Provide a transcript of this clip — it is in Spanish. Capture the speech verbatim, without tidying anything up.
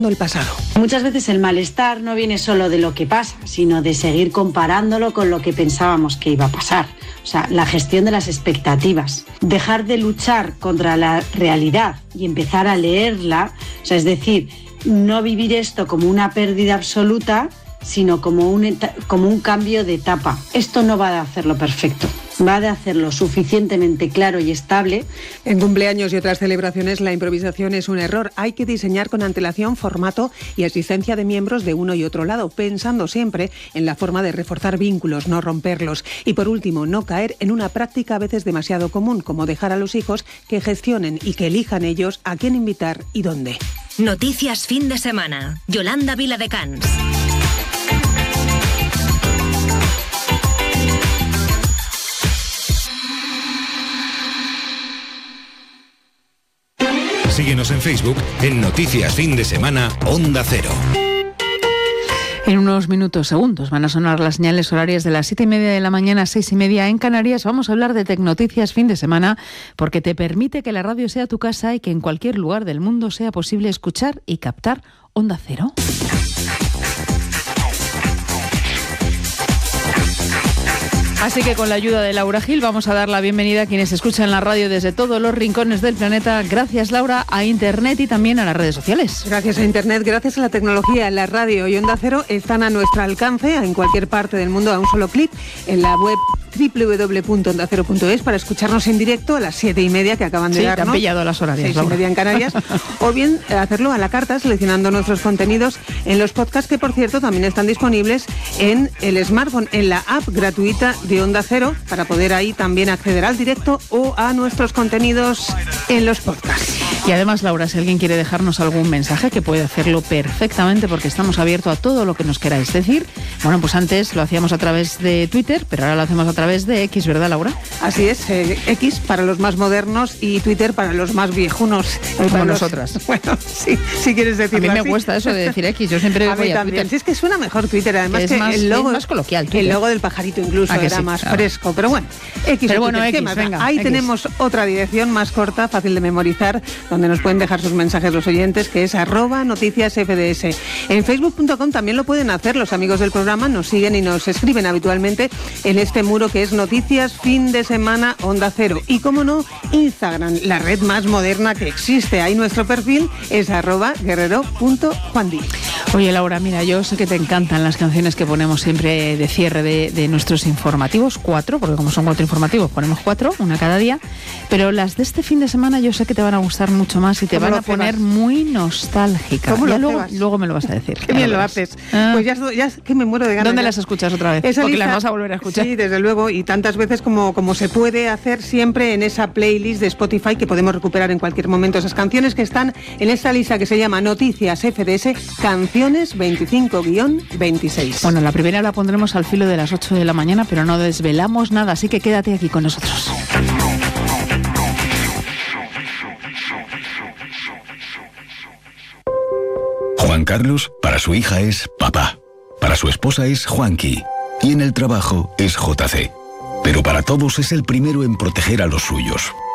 el pasado. Muchas veces el malestar no viene solo de lo que pasa, sino de seguir comparándolo con lo que pensábamos que iba a pasar. O sea, la gestión de las expectativas. Dejar de luchar contra la realidad y empezar a leerla, o sea, es decir, no vivir esto como una pérdida absoluta, sino como un, como un cambio de etapa. Esto no va a hacerlo perfecto, va a hacerlo suficientemente claro y estable. En cumpleaños y otras celebraciones la improvisación es un error. Hay que diseñar con antelación formato y asistencia de miembros de uno y otro lado, pensando siempre en la forma de reforzar vínculos, no romperlos. Y por último, no caer en una práctica a veces demasiado común, como dejar a los hijos que gestionen y que elijan ellos a quién invitar y dónde. Noticias fin de semana. Yolanda Viladecans. Síguenos en Facebook en Noticias Fin de Semana Onda Cero. En unos minutos, segundos, van a sonar las señales horarias de las siete y media de la mañana a seis y media en Canarias. Vamos a hablar de Tecnoticias Fin de Semana porque te permite que la radio sea tu casa y que en cualquier lugar del mundo sea posible escuchar y captar Onda Cero. Así que con la ayuda de Laura Gil vamos a dar la bienvenida a quienes escuchan la radio desde todos los rincones del planeta. Gracias, Laura, a Internet y también a las redes sociales. Gracias a Internet, gracias a la tecnología, la radio y Onda Cero están a nuestro alcance en cualquier parte del mundo a un solo clic en la web doble u doble u doble u punto onda cero punto es para escucharnos en directo a las siete y media que acaban de sí, darnos. Sí, te han pillado las horarias. Seis y media en Canarias. O bien hacerlo a la carta seleccionando nuestros contenidos en los podcasts que, por cierto, también están disponibles en el smartphone, en la app gratuita de Onda Cero, para poder ahí también acceder al directo o a nuestros contenidos en los podcasts. Y además, Laura, si alguien quiere dejarnos algún mensaje, que puede hacerlo perfectamente porque estamos abiertos a todo lo que nos queráis decir. Bueno, pues antes lo hacíamos a través de Twitter, pero ahora lo hacemos a través de X, ¿verdad, Laura? Así es, eh, X para los más modernos y Twitter para los más viejunos. Como para nosotras. Los, bueno, sí, si quieres decirlo A mí me así. cuesta eso de decir X, yo siempre a voy mí a también. Twitter. Si es que suena mejor Twitter, además es que más, el logo es más coloquial. Twitter. El logo del pajarito incluso era sí? más claro. fresco, pero bueno, X. Pero bueno, Twitter, X, venga, Ahí X. tenemos otra dirección más corta, fácil de memorizar, donde nos pueden dejar sus mensajes los oyentes, que es arroba noticias F D S. En facebook punto com también lo pueden hacer, los amigos del programa nos siguen y nos escriben habitualmente en este muro que es Noticias Fin de Semana Onda Cero. Y como no, Instagram, la red más moderna que existe. Ahí nuestro perfil es arroba guerrero punto juandi. Oye, Laura, mira, yo sé que te encantan las canciones que ponemos siempre de cierre de, de nuestros informativos, cuatro, porque como son cuatro informativos, ponemos cuatro, una cada día, pero las de este fin de semana yo sé que te van a gustar mucho más y te van a poner muy nostálgica. ¿Cómo ya lo luego, luego me lo vas a decir. Qué bien lo haces. Ah. Pues ya, ya que me muero de ganas. ¿Dónde las escuchas otra vez? Esa Porque lista, las vas a volver a escuchar. Sí, desde luego, y tantas veces como, como se puede hacer siempre en esa playlist de Spotify que podemos recuperar en cualquier momento. Esas canciones que están en esta lista que se llama Noticias F D S, Canciones veinticinco veintiséis. Bueno, la primera la pondremos al filo de las ocho de la mañana, pero no desvelamos nada, así que quédate aquí con nosotros. Juan Carlos, para su hija es papá. Para su esposa es Juanqui. Y en el trabajo es J C. Pero para todos es el primero en proteger a los suyos.